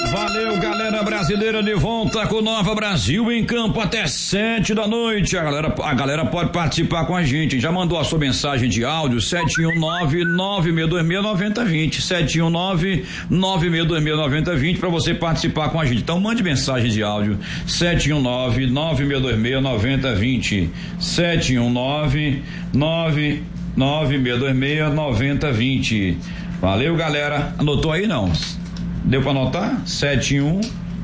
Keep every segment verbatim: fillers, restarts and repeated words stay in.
Valeu, galera brasileira, de volta com Nova Brasil em campo até sete da noite. A galera, a galera pode participar com a gente. Já mandou a sua mensagem de áudio? sete um nove, nove seis dois seis, nove zero dois zero. sete um nove, nove seis dois seis, nove zero dois zero para você participar com a gente. Então mande mensagem de áudio. sete um nove, nove seis dois seis, nove zero dois zero. sete um nove, nove seis dois seis, nove zero dois zero. Valeu, galera. Anotou aí, não? Deu pra anotar? sete um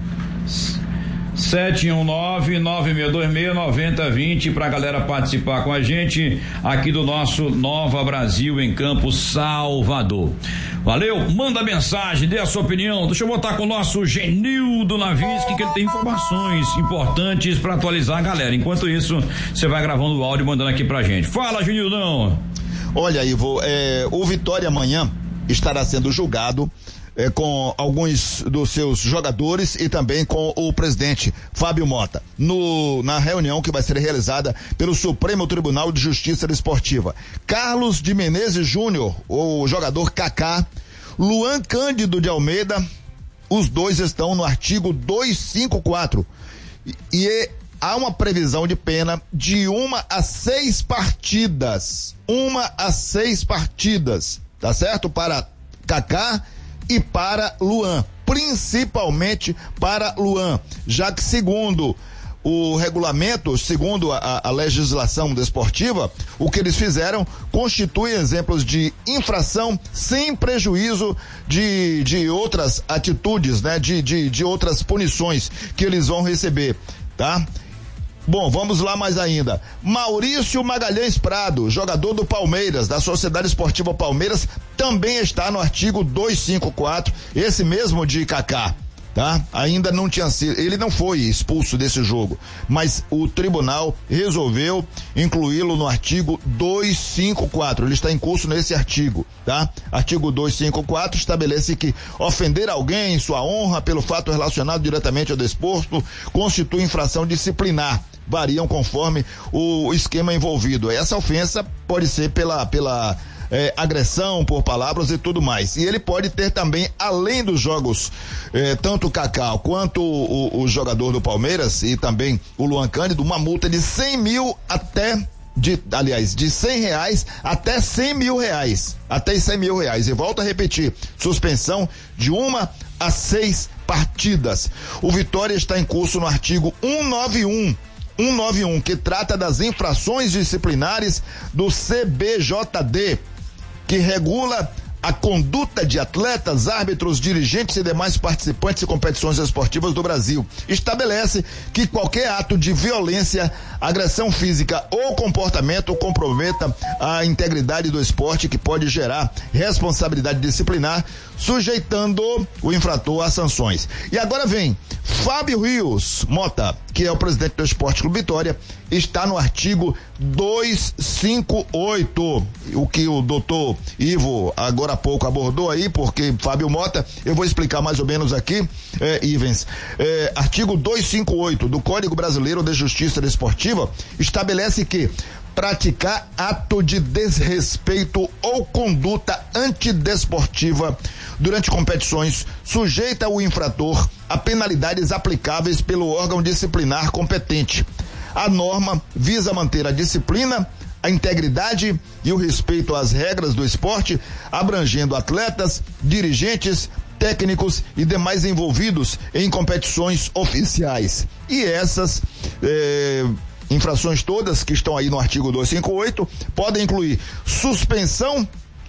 sete um nove, nove seis dois seis, nove zero dois zero pra galera participar com a gente aqui do nosso Nova Brasil em Campo, Salvador. Valeu, manda mensagem, dê a sua opinião. Deixa eu botar com o nosso Genildo Navisky, que ele tem informações importantes pra atualizar a galera. Enquanto isso, você vai gravando o áudio e mandando aqui pra gente. Fala, Genildão. Olha, Ivo, é, o Vitória amanhã estará sendo julgado É, com alguns dos seus jogadores e também com o presidente Fábio Mota, no, na reunião que vai ser realizada pelo Supremo Tribunal de Justiça Desportiva. Carlos de Menezes Júnior, o jogador Kaká, Luan Cândido de Almeida, os dois estão no artigo duzentos e cinquenta e quatro e, e há uma previsão de pena de uma a seis partidas, uma a seis partidas, tá certo? Para Kaká e para Luan, principalmente para Luan, já que segundo o regulamento, segundo a, a legislação desportiva, o que eles fizeram constitui exemplos de infração sem prejuízo de, de outras atitudes, né? De, de, de outras punições que eles vão receber, tá? Bom, vamos lá mais ainda. Maurício Magalhães Prado, jogador do Palmeiras, da Sociedade Esportiva Palmeiras, também está no artigo duzentos e cinquenta e quatro, esse mesmo de Kaká, tá? Ainda não tinha sido, ele não foi expulso desse jogo, mas o tribunal resolveu incluí-lo no artigo duzentos e cinquenta e quatro, ele está em curso nesse artigo, tá? Artigo duzentos e cinquenta e quatro estabelece que ofender alguém em sua honra pelo fato relacionado diretamente ao desporto constitui infração disciplinar. Variam conforme o esquema envolvido. Essa ofensa pode ser pela, pela é, agressão por palavras e tudo mais. E ele pode ter também, além dos jogos, é, tanto o Kaká quanto o, o, o jogador do Palmeiras e também o Luan Cândido, uma multa de cem mil até, de, aliás, de cem reais até cem mil reais. Até cem mil reais. E volto a repetir, suspensão de uma a seis partidas. O Vitória está em curso no artigo cento e noventa e um. cento e noventa e um, que trata das infrações disciplinares do C B J D, que regula a conduta de atletas, árbitros, dirigentes e demais participantes de competições esportivas do Brasil. Estabelece que qualquer ato de violência, agressão física ou comportamento comprometa a integridade do esporte, que pode gerar responsabilidade disciplinar, sujeitando o infrator a sanções. E agora vem Fábio Rios Mota, que é o presidente do Esporte Clube Vitória, está no artigo duzentos e cinquenta e oito, o que o doutor Ivo agora há pouco abordou aí, porque Fábio Mota, eu vou explicar mais ou menos aqui, é, Ivens, é, artigo duzentos e cinquenta e oito do Código Brasileiro de Justiça Desportiva estabelece que praticar ato de desrespeito ou conduta antidesportiva durante competições sujeita o infrator a penalidades aplicáveis pelo órgão disciplinar competente. A norma visa manter a disciplina, a integridade e o respeito às regras do esporte, abrangendo atletas, dirigentes, técnicos e demais envolvidos em competições oficiais. E essas eh, infrações todas que estão aí no artigo duzentos e cinquenta e oito podem incluir suspensão